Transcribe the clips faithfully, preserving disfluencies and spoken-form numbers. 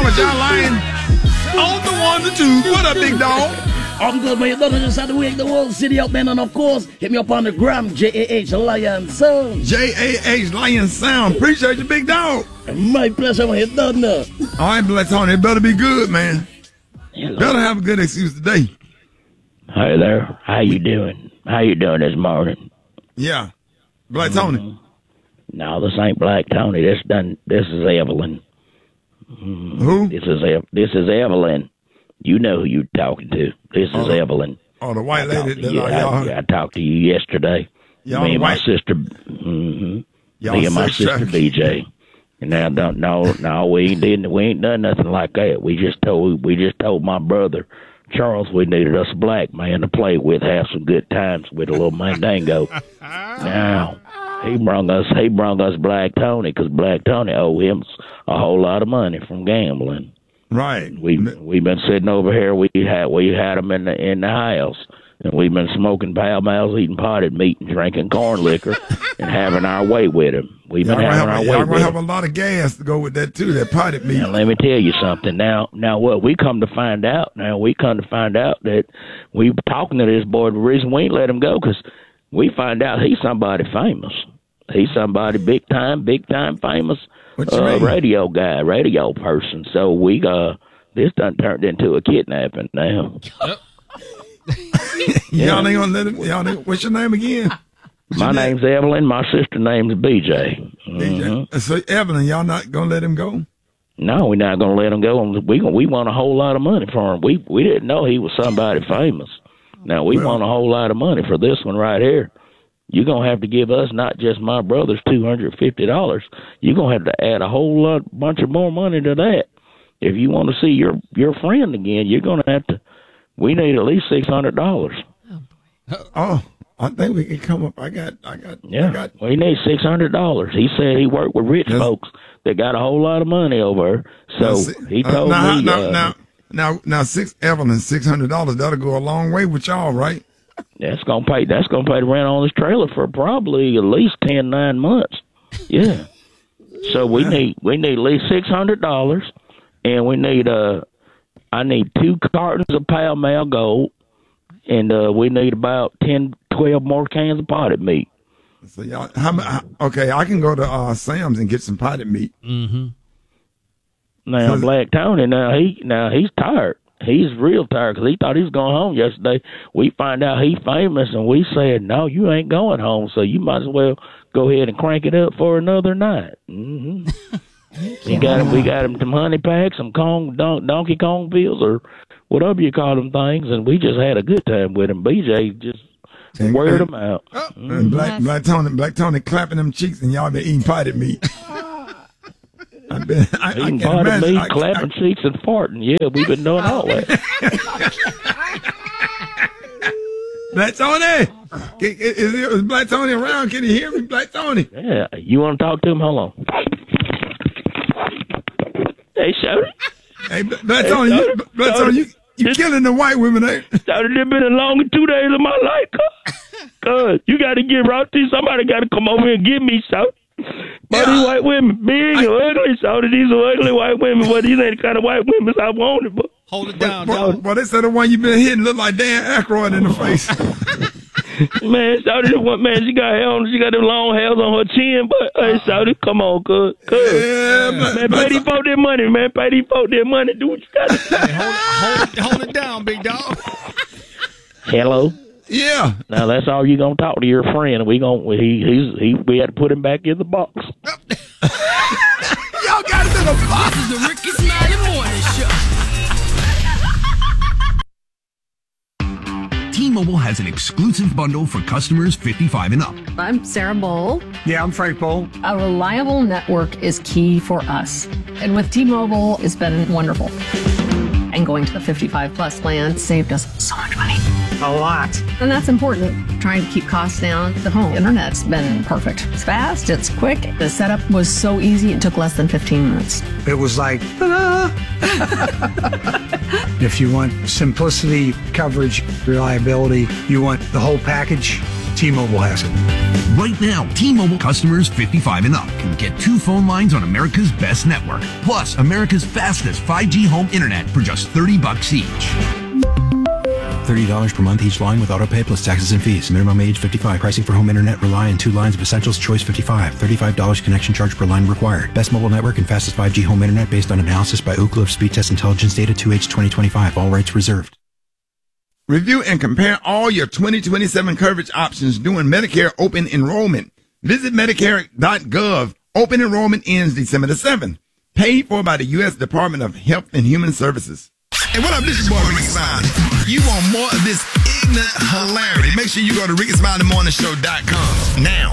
Thomas, y'all lying on the one, the two. What up, big dog? I'm good, man. You done just had to wake the whole city up, man. And of course, hit me up on the gram, J A H Lion Sound. J A H Lion Sound. Appreciate you, big dog. My pleasure, man. You done now. All right, Black Tony. It better be good, man. Hello. Better have a good excuse today. Hi there. How you doing? How you doing this morning? Yeah. Black Tony. Mm-hmm. No, this ain't Black Tony. This done. This is Evelyn. Mm-hmm. Who? This is Ev- This is Evelyn. You know who you're talking to. This oh, is Evelyn. Oh, the white lady that yeah, y'all I, I talked to you yesterday. Y'all Me and white? my sister. Mm-hmm. Y'all Me and my sister traffic. B J. And now, don't no, no, we ain't did we ain't done nothing like that. We just told we just told my brother Charles we needed us a black man to play with, have some good times with a little mandango. Now he brung us he brung us Black Tony because Black Tony owe him a whole lot of money from gambling. Right. We we've been sitting over here. We had we had him in the in the house, and we've been smoking Pall Malls, eating potted meat, and drinking corn liquor, and having our way with him. We've Y'all been gonna having have, our y'all way gonna with have him. a lot of gas to go with that too. That potted meat. Now let me tell you something. Now now what we come to find out. Now we come to find out that we talking to this boy. The reason we ain't let him go because we find out he's somebody famous. He's somebody big time, big time famous. What you Uh, mean? radio guy, radio person. So we uh this done turned into a kidnapping now. Y'all ain't gonna let him. Y'all ain't, what's your name again? What's My your name? name's Evelyn. My sister name's B J. D J. Mhm. So Evelyn, y'all not gonna let him go? No, we're not gonna let him go. We we want a whole lot of money for him. We we didn't know he was somebody famous. Now we Well- want a whole lot of money for this one right here. You're gonna have to give us not just my brother's two hundred fifty dollars. You're gonna have to add a whole lot, bunch of more money to that. If you want to see your your friend again, you're gonna have to. We need at least six hundred dollars. Oh, I think we can come up. I got. I got. Yeah, I got. we need six hundred dollars. He said he worked with rich Yes. folks that got a whole lot of money over. So Now, si- he uh, told now, me. Now, uh, now, now, now, six Evelyn, six hundred dollars. That'll go a long way with y'all, right? That's gonna pay. That's gonna pay the rent on this trailer for probably at least ten, nine months. Yeah. So we Yeah. need we need at least six hundred dollars, and we need uh, I need two cartons of Pall Mall Gold, and uh, we need about ten, twelve more cans of potted meat. So y'all, how, mu- how okay? I can go to uh, Sam's and get some potted meat. Now So- Black Tony, now he now he's tired. He's real tired because he thought he was going home yesterday. We find out he's famous, and we said, "No, you ain't going home. So you might as well go ahead and crank it up for another night." hmm we got him. We got him some honey packs, some Kong, don, Donkey Kong pills, or whatever you call them things, and we just had a good time with him. B J just And- weared and- him out. And Black Black Tony, Black Tony clapping them cheeks, and y'all been eating potted meat. I been, I, I Eating can't potted imagine. meat, I- clapping cheeks, and farting. Yeah, we've been doing all that. Black Tony, Can- is, is Black Tony around? Can you hear me, Black Tony? Yeah, you want to talk to him? Hold on. Hey, Shorty. Hey, Bla- Black Tony, you, Tony, Black Tony, you, you Tony. killing the white women, ain't? Shorty, this been the longest two days of my life. Cuz, Cuz, you got to get right to somebody got to come over here and get me, Shorty. But Yeah. these white women, big and ugly, Shorty. These are ugly white women, but these ain't the kind of white women I wanted. But Hold it down, Boy, dog. boy, they said the one you been hitting look like Dan Aykroyd in the face. man, Shorty, the one man, she got hair on, she got them long hairs on her chin. But hey, Shorty, come on, cuz, cuz. Yeah, Black- Man, Black pay these folk their money, man. Pay these folk their money. Do what you got to do. Hey, hold, hold, it, hold it down, big dog. Hello. Yeah. Now that's all you gonna talk to your friend. We gon' he he's he we had to put him back in the box. Y'all got it in the box. This is the Ricky Smiley Morning Show. T-Mobile has an exclusive bundle for customers fifty-five and up. I'm Sarah Bowl. Yeah, I'm Frank Bowl. A reliable network is key for us. And with T-Mobile, it's been wonderful. And going to the fifty-five plus plan saved us so much money. A lot. And that's important. Trying to keep costs down. The home internet's been perfect. It's fast, it's quick. The setup was so easy, it took less than fifteen minutes. It was like, ta-da! If you want simplicity, coverage, reliability, you want the whole package, T-Mobile has it. Right now, T-Mobile customers fifty-five and up can get two phone lines on America's best network, plus America's fastest five G home internet for just thirty bucks each. thirty dollars per month each line with autopay plus taxes and fees. Minimum age fifty-five. Pricing for home internet rely on two lines of Essentials Choice fifty-five. thirty-five dollars connection charge per line required. Best mobile network and fastest five G home internet based on analysis by Ookla of Speed Test Intelligence data two H twenty twenty-five. All rights reserved. Review and compare all your twenty twenty-seven coverage options during Medicare open enrollment. Visit Medicare dot gov. Open enrollment ends December the seventh. Paid for by the U S Department of Health and Human Services. Hey, what up? This is your boy Ricky Smiley. You want more of this ignorant hilarity? Make sure you go to ricky smiley morning show dot com now.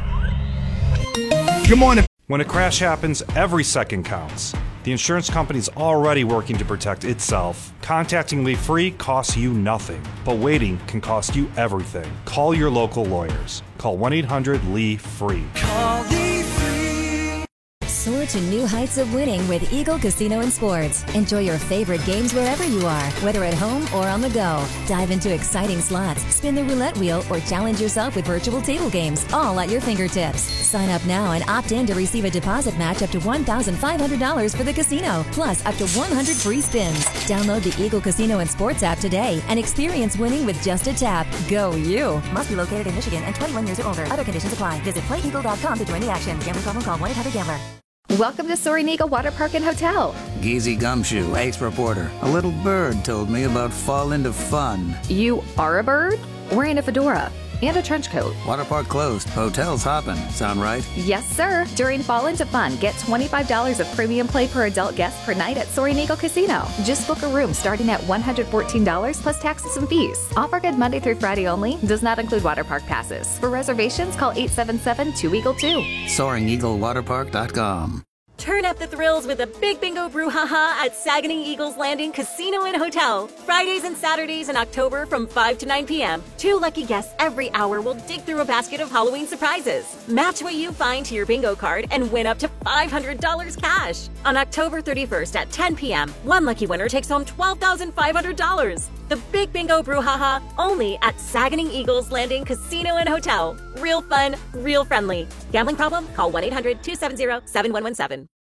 Good morning. When a crash happens, every second counts. The insurance company's already working to protect itself. Contacting Lee Free costs you nothing, but waiting can cost you everything. Call your local lawyers. Call one eight hundred L E E F R E E. Call Lee Free. Soar to new heights of winning with Eagle Casino and Sports. Enjoy your favorite games wherever you are, whether at home or on the go. Dive into exciting slots, spin the roulette wheel, or challenge yourself with virtual table games, all at your fingertips. Sign up now and opt in to receive a deposit match up to one thousand five hundred dollars for the casino, plus up to one hundred free spins. Download the Eagle Casino and Sports app today and experience winning with just a tap. Go you! Must be located in Michigan and twenty-one years or older. Other conditions apply. Visit play eagle dot com to join the action. Gambling problem, call one eight hundred gambler. Welcome to Soaring Eagle Water Park and Hotel. Geezy Gumshoe, ace reporter. A little bird told me about Fall Into Fun. You are a bird? Wearing a fedora and a trench coat. Water park closed. Hotel's hopping. Sound right? Yes, sir. During Fall Into Fun, get twenty-five dollars of premium play per adult guest per night at Soaring Eagle Casino. Just book a room starting at one hundred fourteen dollars plus taxes and fees. Offer good Monday through Friday only. Does not include water park passes. For reservations, call eight seven seven, two eagle two. soaring eagle water park dot com. Turn up the thrills with a big bingo brouhaha at Saganing Eagles Landing Casino and Hotel. Fridays and Saturdays in October from five to nine p.m. Two lucky guests every hour will dig through a basket of Halloween surprises. Match what you find to your bingo card and win up to five hundred dollars cash. On October thirty-first at ten p.m., one lucky winner takes home twelve thousand five hundred dollars. The Big Bingo Brouhaha only at Saganing Eagles Landing Casino and Hotel. Real fun, real friendly. Gambling problem? Call one eight hundred two seven zero seven one one seven.